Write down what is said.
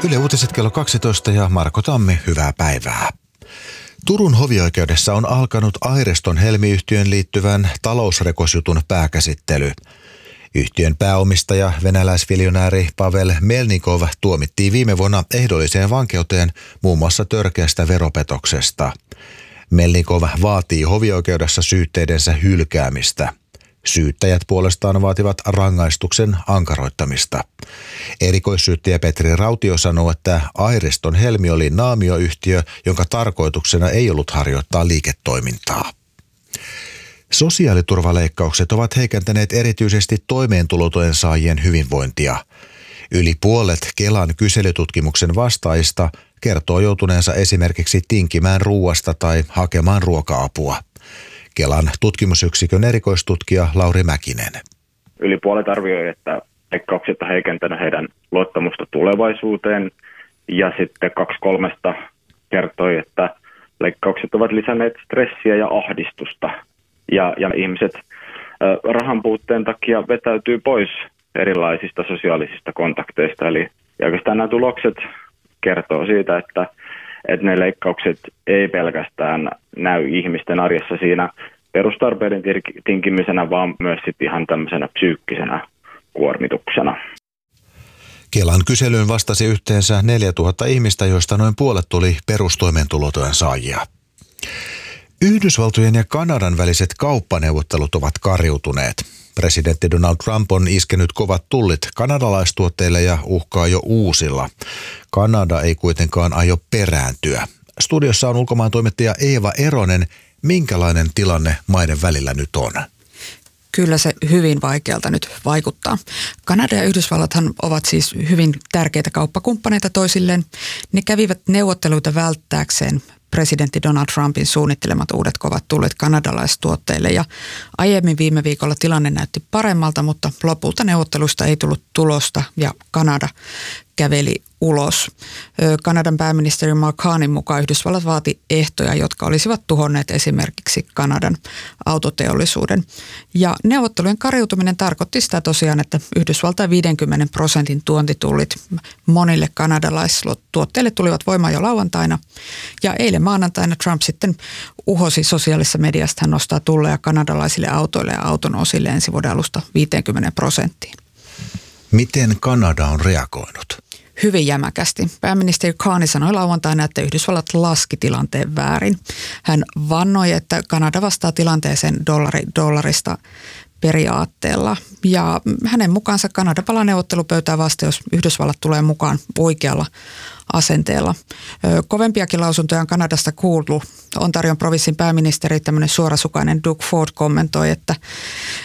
Yle Uutiset kello 12 ja Marko Tammi, hyvää päivää. Turun hovioikeudessa on alkanut Aireston Helmi-yhtiön liittyvän talousrekosjutun pääkäsittely. Yhtiön pääomistaja, venäläisviljonääri Pavel Melnikov tuomittiin viime vuonna ehdolliseen vankeuteen muun muassa törkeästä veropetoksesta. Melnikov vaatii hovioikeudessa syytteidensä hylkäämistä. Syyttäjät puolestaan vaativat rangaistuksen ankaroittamista. Erikoissyyttäjä Petri Rautio sanoo, että Aireston Helmi oli naamioyhtiö, jonka tarkoituksena ei ollut harjoittaa liiketoimintaa. Sosiaaliturvaleikkaukset ovat heikentäneet erityisesti toimeentulotuen saajien hyvinvointia. Yli puolet Kelan kyselytutkimuksen vastaajista kertoo joutuneensa esimerkiksi tinkimään ruuasta tai hakemaan ruoka-apua. Kelan tutkimusyksikön erikoistutkija Lauri Mäkinen. Yli puolet arvioi, että leikkaukset on heikentänyt heidän luottamusta tulevaisuuteen, ja sitten 2/3 kertoi, että leikkaukset ovat lisänneet stressiä ja ahdistusta. Ja ihmiset rahan puutteen takia vetäytyy pois erilaisista sosiaalisista kontakteista. Eli oikeastaan nämä tulokset kertoo siitä, että ne leikkaukset ei pelkästään näy ihmisten arjessa siinä perustarpeiden tinkimisenä, vaan myös sitten ihan tämmöisenä psyykkisenä kuormituksena. Kelan kyselyyn vastasi yhteensä 4000 ihmistä, joista noin puolet tuli perustoimeentulotuen saajia. Yhdysvaltojen ja Kanadan väliset kauppaneuvottelut ovat kariutuneet. Presidentti Donald Trump on iskenyt kovat tullit kanadalaistuotteille ja uhkaa jo uusilla. Kanada ei kuitenkaan aio perääntyä. Studiossa on ulkomaantoimittaja Eeva Eronen. Minkälainen tilanne maiden välillä nyt on? Kyllä se hyvin vaikealta nyt vaikuttaa. Kanada ja Yhdysvallathan ovat siis hyvin tärkeitä kauppakumppaneita toisilleen. Ne kävivät neuvotteluita välttääkseen presidentti Donald Trumpin suunnittelemat uudet kovat tullit kanadalaistuotteille, ja aiemmin viime viikolla tilanne näytti paremmalta, mutta lopulta neuvotteluista ei tullut tulosta ja Kanada käveli ulos. Kanadan pääministeri Mark Carneyn mukaan Yhdysvallat vaati ehtoja, jotka olisivat tuhonneet esimerkiksi Kanadan autoteollisuuden. Ja neuvottelujen kariutuminen tarkoitti sitä tosiaan, että Yhdysvaltain 50% tuontitullit monille kanadalaistuotteille tulivat voimaan jo lauantaina. Ja eilen maanantaina Trump sitten uhosi sosiaalisessa mediassa, hän nostaa tulleja kanadalaisille autoille ja auton osille ensi vuoden alusta 50%. Miten Kanada on reagoinut? Hyvin jämäkästi. Pääministeri Carney sanoi lauantaina, että Yhdysvallat laski tilanteen väärin. Hän vannoi, että Kanada vastaa tilanteeseen dollarista periaatteella. Ja hänen mukaansa Kanada palaa neuvottelupöytään vasta, jos Yhdysvallat tulee mukaan oikealla asenteella. Kovempiakin lausuntoja on Kanadasta kuultu. Ontarion provinssin pääministeri, tämmöinen suorasukainen Doug Ford, kommentoi, että